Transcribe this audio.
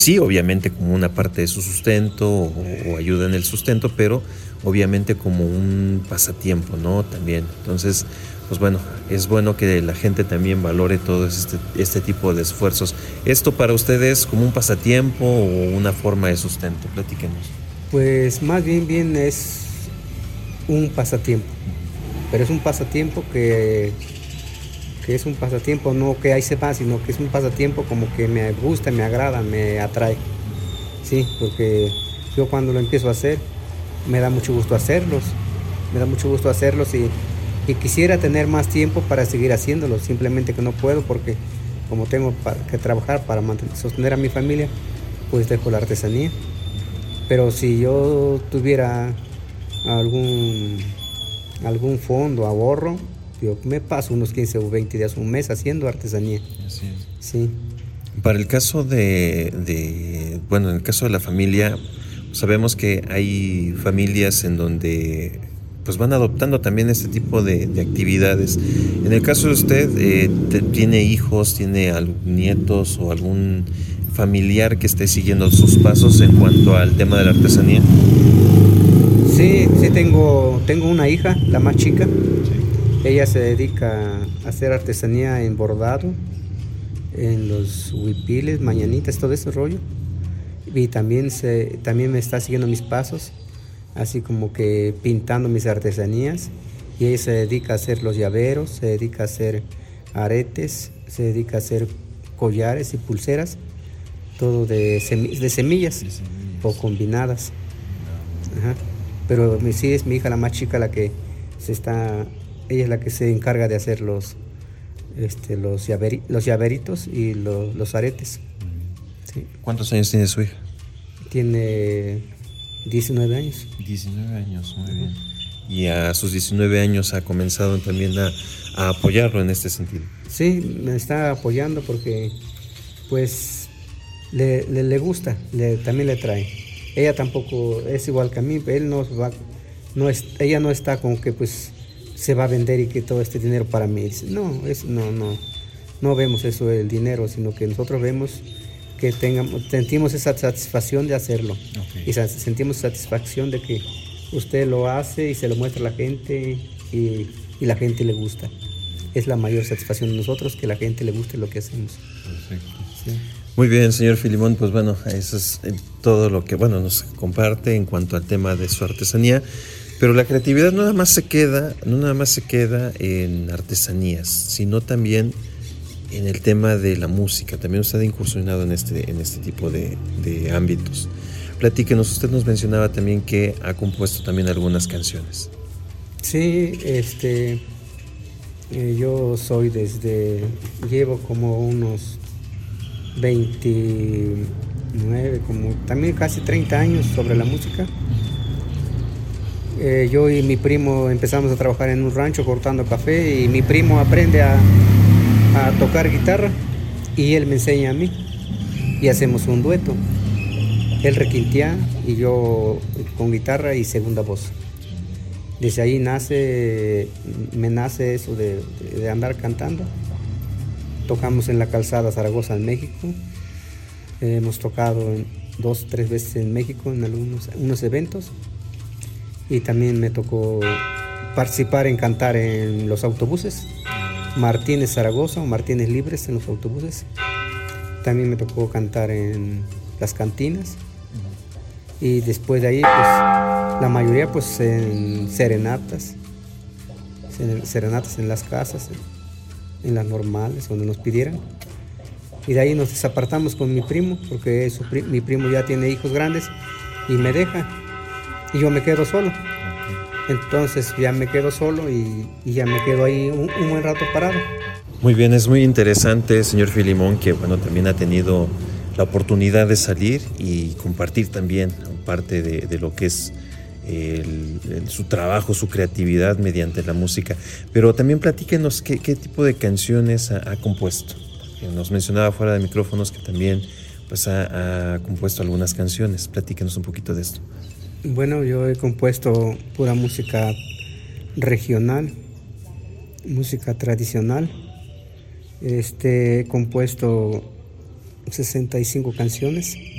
Sí, obviamente como una parte de su sustento o ayuda en el sustento, pero obviamente como un pasatiempo, ¿no? También. Entonces, pues bueno, es bueno que la gente también valore todo este tipo de esfuerzos. ¿Esto para ustedes como un pasatiempo o una forma de sustento? Platíquenos. Pues más bien es un pasatiempo, pero es un pasatiempo que es un pasatiempo no que ahí se va, sino que es un pasatiempo como que me gusta, me agrada, me atrae. Sí, porque yo cuando lo empiezo a hacer, me da mucho gusto hacerlos, me da mucho gusto hacerlos y quisiera tener más tiempo para seguir haciéndolos, simplemente que no puedo porque como tengo que trabajar para sostener a mi familia, pues dejo la artesanía. Pero si yo tuviera algún, algún fondo, ahorro, yo me paso unos 15 o 20 días, un mes haciendo artesanía. Así es. Sí. Para el caso bueno, en el caso de la familia, sabemos que hay familias en donde pues van adoptando también este tipo de actividades. En el caso de usted, ¿tiene hijos, tiene nietos o algún familiar que esté siguiendo sus pasos en cuanto al tema de la artesanía? Sí, tengo una hija, la más chica. Sí. Ella se dedica a hacer artesanía en bordado, en los huipiles, mañanitas, todo ese rollo. Y también me está siguiendo mis pasos, así como que pintando mis artesanías. Y ella se dedica a hacer los llaveros, se dedica a hacer aretes, se dedica a hacer collares y pulseras, todo de semillas o combinadas. Ajá. Pero sí es mi hija la más chica la que ella es la que se encarga de hacer los llaveritos y los aretes. Sí. ¿Cuántos años tiene su hija? Tiene 19 años. 19 años, muy bien. Y a sus 19 años ha comenzado también a apoyarlo en este sentido. Sí, me está apoyando porque pues le gusta, también le trae. Ella tampoco es igual que a mí, ella no está con que pues se va a vender y que todo este dinero para mí. Dice, no vemos eso del dinero, sino que nosotros vemos que sentimos esa satisfacción de hacerlo. Okay. Y sentimos satisfacción de que usted lo hace y se lo muestra a la gente y la gente le gusta. Es la mayor satisfacción de nosotros, que la gente le guste lo que hacemos. Perfecto. Sí. Muy bien, señor Filimón, pues bueno, eso es todo lo que nos comparte en cuanto al tema de su artesanía, pero la creatividad no nada más se queda en artesanías, sino también en el tema de la música. También usted ha incursionado en este tipo de ámbitos. Platíquenos, usted nos mencionaba también que ha compuesto también algunas canciones. Sí, yo llevo como unos 29, como también casi 30 años sobre la música. Yo y mi primo empezamos a trabajar en un rancho cortando café y mi primo aprende a tocar guitarra y él me enseña a mí y hacemos un dueto. Él requintea y yo con guitarra y segunda voz. Desde ahí me nace eso de andar cantando. Tocamos en la Calzada Zaragoza en México. Hemos tocado 2 o 3 veces en México en unos eventos. Y también me tocó participar en cantar en los autobuses. Martínez Zaragoza o Martínez Libres en los autobuses. También me tocó cantar en las cantinas. Y después de ahí, pues, la mayoría pues en serenatas en las casas, en las normales, donde nos pidieran. Y de ahí nos desapartamos con mi primo, porque mi primo ya tiene hijos grandes y me deja. Y yo me quedo solo. Entonces ya me quedo solo y ya me quedo ahí un buen rato parado. Muy bien, es muy interesante, señor Filimón, que también ha tenido la oportunidad de salir y compartir también parte de lo que es su trabajo, su creatividad mediante la música. Pero también platíquenos qué tipo de canciones ha compuesto. Nos mencionaba fuera de micrófonos que también pues, ha compuesto algunas canciones. Platíquenos un poquito de esto. Bueno, yo he compuesto pura música regional, música tradicional. He compuesto 65 canciones.